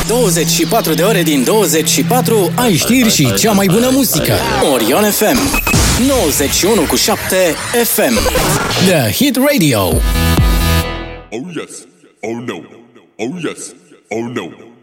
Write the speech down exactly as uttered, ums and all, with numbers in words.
douăzeci și patru de ore din douăzeci și patru ai știri și cea mai bună muzică. Orion F M nouăzeci și unu virgulă șapte F M. The Hit Radio. Oh yes. Oh no. Oh yes. Oh no.